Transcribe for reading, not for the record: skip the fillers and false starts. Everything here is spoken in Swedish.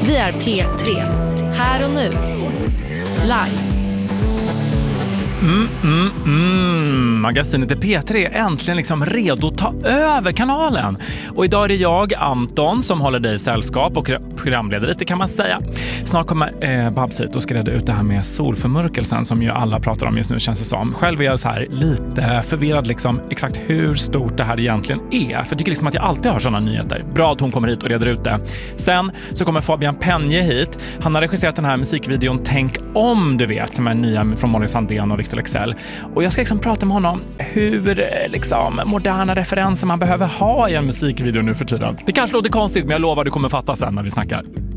Vi är P3. Här och nu. Live. Magasinet är P3 är äntligen liksom redo att ta över kanalen. Och idag är det jag, Anton, som håller dig i sällskap och programleder lite, kan man säga. Snart kommer Babs hit och ska reda ut det här med solförmörkelsen som ju alla pratar om just nu, känns det som. Själv är jag så här lite förvirrad liksom exakt hur stort det här egentligen är. För jag tycker liksom att jag alltid har sådana nyheter. Bra att hon kommer hit och reder ut det. Sen så kommer Fabian Penje hit. Han har regisserat den här musikvideon Tänk om, du vet, som är nya från Molly Sandén och Victor Leksell. Och jag ska liksom prata med honom hur liksom moderna referenser man behöver ha i en musikvideo nu för tiden. Det kanske låter konstigt, men jag lovar att du kommer fatta sen när vi snackar.